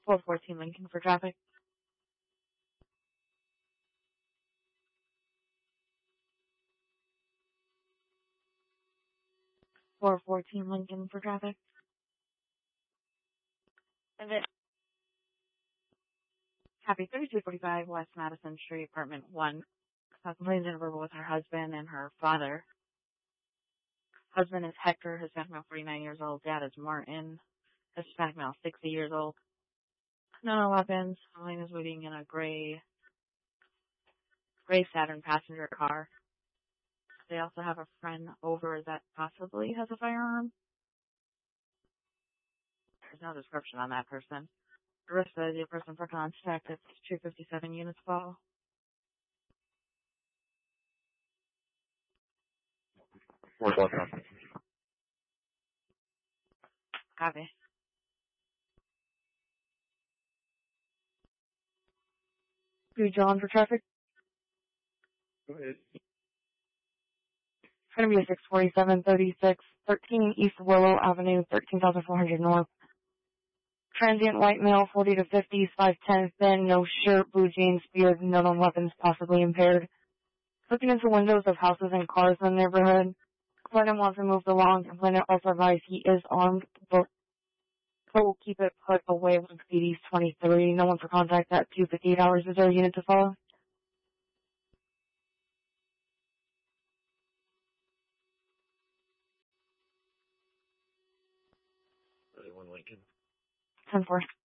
414 Lincoln for traffic. 414 Lincoln for traffic. And then happy 3245 West Madison Street, apartment 1. Complains verbal with her husband and her father. Husband is Hector, Hispanic male, 49 years old. Dad is Martin, Hispanic male, 60 years old. No weapons. Elaine is waiting in a gray Saturn passenger car. They also have a friend over that possibly has a firearm. There's no description on that person. The rest of the person for contact is 257 units fall. Copy. Do John for traffic? Go ahead. It's going to be a 64736, 13 East Willow Avenue, 13,400 North. Transient white male, 40 to 50, 5'10", thin, no shirt, blue jeans, beard, no known weapons, possibly impaired. Looking into windows of houses and cars in the neighborhood. Complainant wants to move along. Complainant also advised he is armed, but will keep it put away when CD's 23. No one for contact at 258 hours. Is there a unit to follow? 31 Lincoln. 10-4.